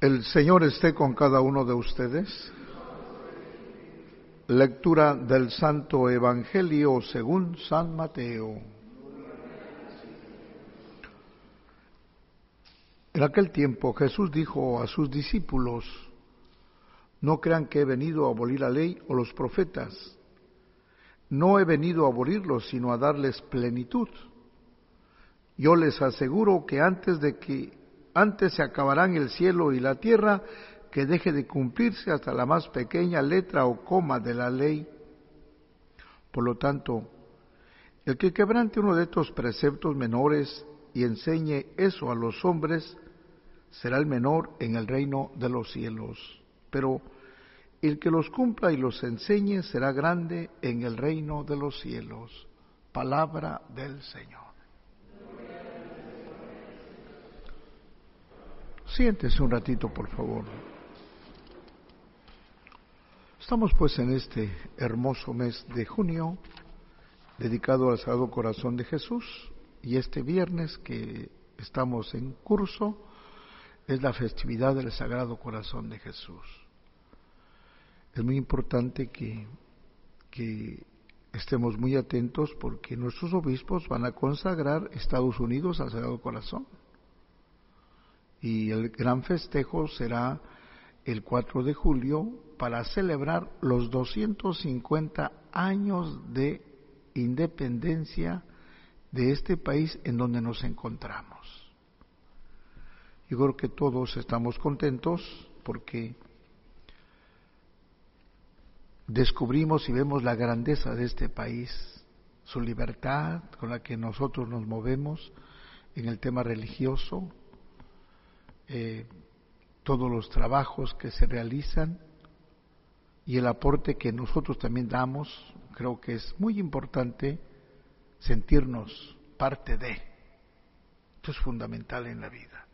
El Señor esté con cada uno de ustedes. Lectura del Santo Evangelio según San Mateo. En aquel tiempo Jesús dijo a sus discípulos: No crean que he venido a abolir la ley o los profetas. No he venido a abolirlos, sino a darles plenitud. Yo les aseguro que antes se acabarán el cielo y la tierra, que deje de cumplirse hasta la más pequeña letra o coma de la ley. Por lo tanto, el que quebrante uno de estos preceptos menores y enseñe eso a los hombres, será el menor en el reino de los cielos. Pero el que los cumpla y los enseñe será grande en el reino de los cielos. Palabra del Señor. Siéntese un ratito, por favor. Estamos pues en este hermoso mes de junio, dedicado al Sagrado Corazón de Jesús, y este viernes que estamos en curso es la festividad del Sagrado Corazón de Jesús. Es muy importante que estemos muy atentos porque nuestros obispos van a consagrar Estados Unidos al Sagrado Corazón. Y el gran festejo será el 4 de julio para celebrar los 250 años de independencia de este país en donde nos encontramos. Yo creo que todos estamos contentos porque descubrimos y vemos la grandeza de este país, su libertad con la que nosotros nos movemos en el tema religioso, todos los trabajos que se realizan y el aporte que nosotros también damos. Creo que es muy importante sentirnos parte de. Esto es fundamental en la vida.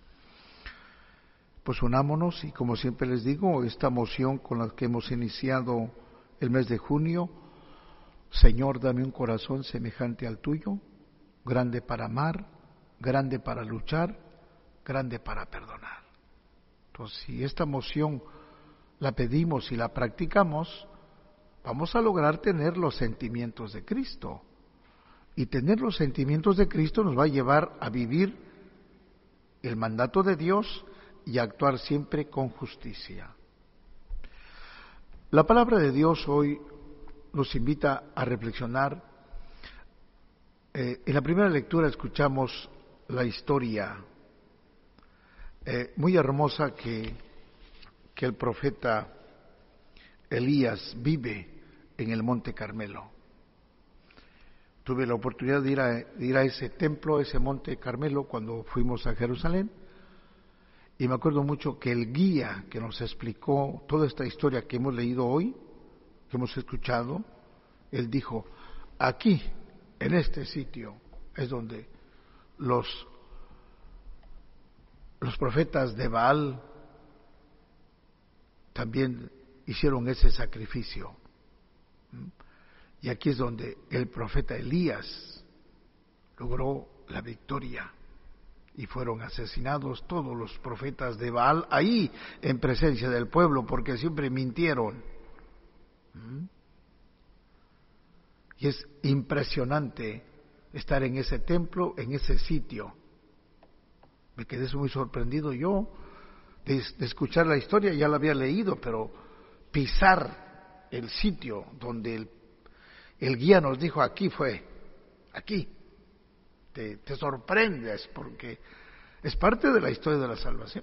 Pues unámonos y, como siempre les digo, esta moción con la que hemos iniciado el mes de junio: Señor, dame un corazón semejante al tuyo, grande para amar, grande para luchar, grande para perdonar. Entonces, si esta moción la pedimos y la practicamos, vamos a lograr tener los sentimientos de Cristo. Y tener los sentimientos de Cristo nos va a llevar a vivir el mandato de Dios y a actuar siempre con justicia. La palabra de Dios hoy nos invita a reflexionar. En la primera lectura escuchamos la historia muy hermosa que el profeta Elías vive en el Monte Carmelo. Tuve la oportunidad de ir a ese templo, a ese Monte Carmelo, cuando fuimos a Jerusalén, y me acuerdo mucho que el guía que nos explicó toda esta historia que hemos leído hoy, que hemos escuchado, él dijo: aquí, en este sitio, es donde los profetas de Baal también hicieron ese sacrificio. Y aquí es donde el profeta Elías logró la victoria y fueron asesinados todos los profetas de Baal ahí en presencia del pueblo, porque siempre mintieron. Y es impresionante estar en ese templo, en ese sitio. Me quedé muy sorprendido yo de escuchar la historia. Ya la había leído, pero pisar el sitio donde el guía nos dijo: aquí fue, aquí, te sorprendes porque es parte de la historia de la salvación.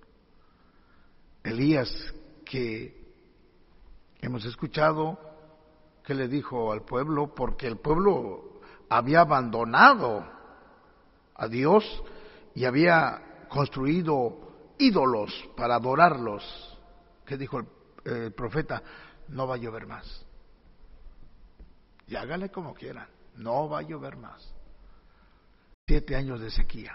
Elías, que hemos escuchado que le dijo al pueblo, porque el pueblo había abandonado a Dios y había construido ídolos para adorarlos. ¿Qué dijo el profeta? No va a llover más. Y hágale como quieran, no va a llover más. 7 años de sequía.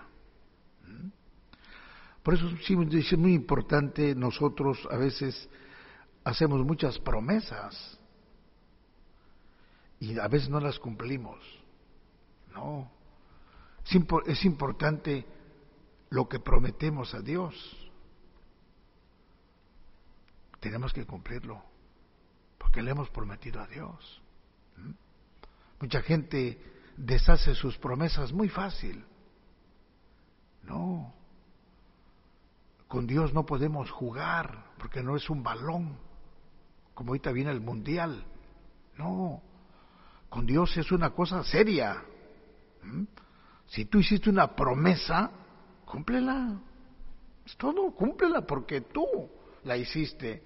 Por eso sí es muy importante. Nosotros a veces hacemos muchas promesas y a veces no las cumplimos. No, es importante lo que prometemos a Dios. tenemos que cumplirlo, porque le hemos prometido a Dios. Mucha gente deshace sus promesas muy fácil. No, con Dios no podemos jugar, porque no es un balón, como ahorita viene el mundial. No, con Dios es una cosa seria. Si tú hiciste una promesa, cúmplela. Es todo, cúmplela porque tú la hiciste.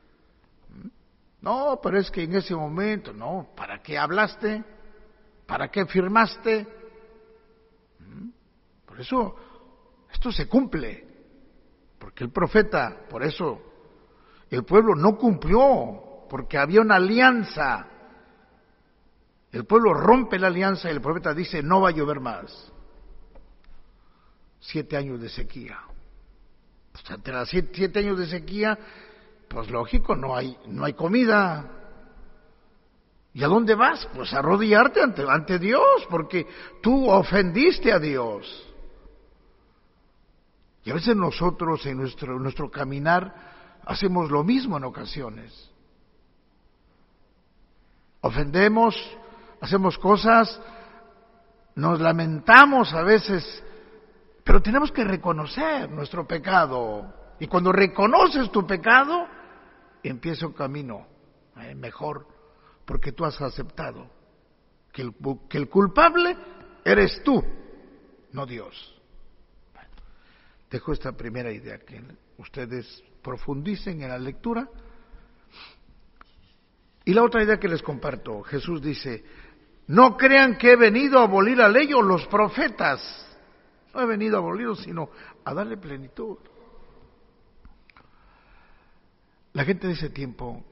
No, pero es que en ese momento, no, ¿para qué hablaste? ¿Para qué firmaste? Por eso, esto se cumple. Porque el profeta, por eso, el pueblo no cumplió, porque había una alianza. El pueblo rompe la alianza y el profeta dice, no va a llover más. 7 años de sequía. Pues ante los 7 años de sequía, pues lógico, no hay comida. ¿Y a dónde vas? Pues a arrodillarte ante Dios, porque tú ofendiste a Dios. Y a veces nosotros en nuestro caminar hacemos lo mismo en ocasiones. Ofendemos, hacemos cosas, nos lamentamos a veces, pero tenemos que reconocer nuestro pecado. Y cuando reconoces tu pecado, empieza un camino mejor, porque tú has aceptado que el culpable eres tú, no Dios. Bueno, dejo esta primera idea, que ustedes profundicen en la lectura. Y la otra idea que les comparto, Jesús dice, no crean que he venido a abolir la ley o los profetas. No he venido a abolirlos, sino a darle plenitud. La gente de ese tiempo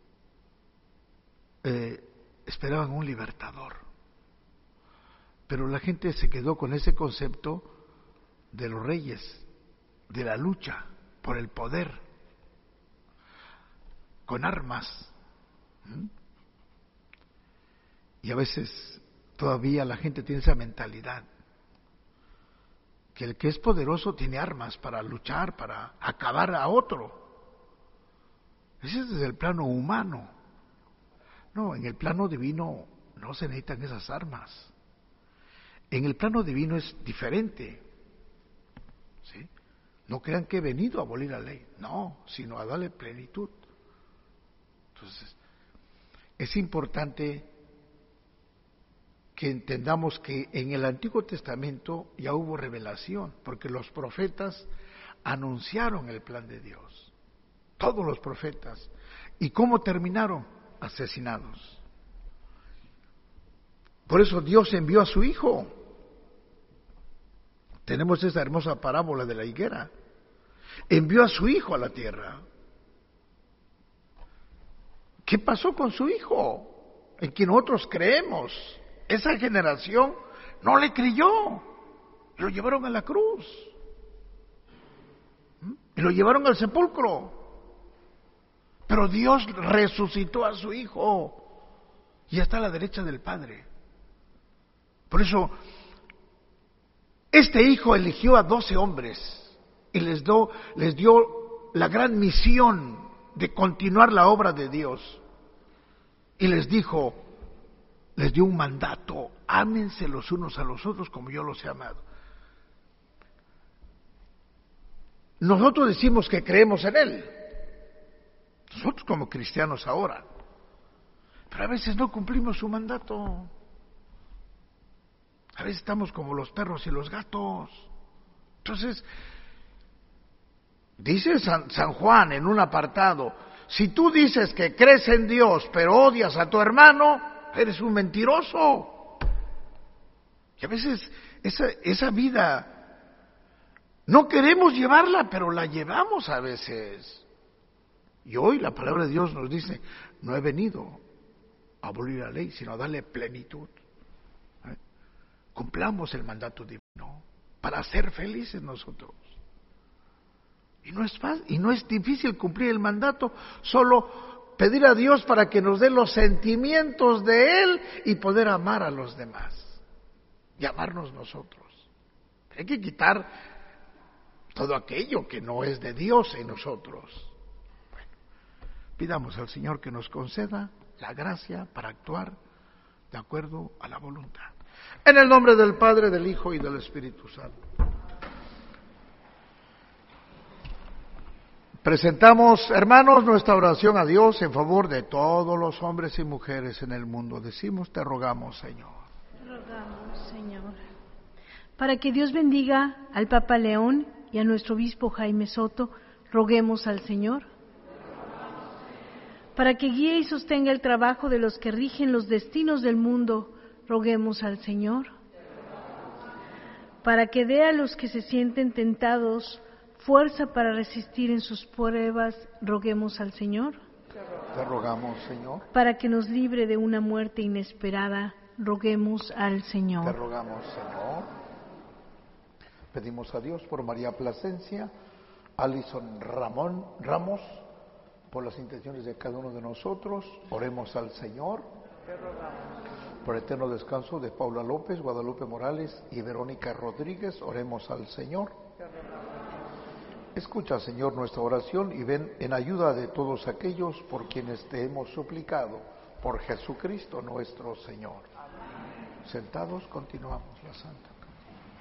esperaban un libertador, pero la gente se quedó con ese concepto de los reyes, de la lucha por el poder, con armas. Y a veces todavía la gente tiene esa mentalidad, que el que es poderoso tiene armas para luchar, para acabar a otro. Ese es desde el plano humano. No, en el plano divino no se necesitan esas armas. En el plano divino es diferente. ¿Sí? No crean que he venido a abolir la ley, no, sino a darle plenitud. Entonces, es importante que entendamos que en el Antiguo Testamento ya hubo revelación, porque los profetas anunciaron el plan de Dios. Todos los profetas. ¿Y cómo terminaron? Asesinados. Por eso Dios envió a su Hijo. Tenemos esa hermosa parábola de la higuera. Envió a su Hijo a la tierra. ¿Qué pasó con su Hijo? En quien nosotros creemos. Esa generación no le creyó. Lo llevaron a la cruz. Y lo llevaron al sepulcro. Pero Dios resucitó a su Hijo y está a la derecha del Padre. Por eso, este Hijo eligió a 12 hombres y les dio la gran misión de continuar la obra de Dios. Y les dijo, les dio un mandato, ámense los unos a los otros como yo los he amado. Nosotros decimos que creemos en Él. Nosotros como cristianos ahora. Pero a veces no cumplimos su mandato. A veces estamos como los perros y los gatos. Entonces, dice San Juan en un apartado, si tú dices que crees en Dios pero odias a tu hermano, eres un mentiroso. Y a veces esa vida no queremos llevarla, pero la llevamos a veces. Y hoy la palabra de Dios nos dice, no he venido a abolir la ley, sino a darle plenitud. Cumplamos el mandato divino para ser felices nosotros. Y no es fácil, y no es difícil cumplir el mandato, solo pedir a Dios para que nos dé los sentimientos de Él y poder amar a los demás y amarnos nosotros. Hay que quitar todo aquello que no es de Dios en nosotros. Bueno, Pidamos al Señor que nos conceda la gracia para actuar de acuerdo a la voluntad. En el nombre del Padre, del Hijo y del Espíritu Santo. Presentamos, hermanos, nuestra oración a Dios en favor de todos los hombres y mujeres en el mundo. Decimos, te rogamos, Señor. Te rogamos, Señor. Para que Dios bendiga al Papa León y a nuestro obispo Jaime Soto, roguemos al Señor. Para que guíe y sostenga el trabajo de los que rigen los destinos del mundo, roguemos al Señor. Para que dé a los que se sienten tentados fuerza para resistir en sus pruebas, roguemos al Señor. Te rogamos, Señor. Para que nos libre de una muerte inesperada, roguemos al Señor. Te rogamos, Señor. Pedimos a Dios por María Plasencia, Alison Ramos, por las intenciones de cada uno de nosotros. Oremos al Señor. Te rogamos. Por el eterno descanso de Paula López, Guadalupe Morales y Verónica Rodríguez, oremos al Señor. Te rogamos. Escucha, Señor, nuestra oración y ven en ayuda de todos aquellos por quienes te hemos suplicado, por Jesucristo nuestro Señor. Amén. Sentados, continuamos la Santa.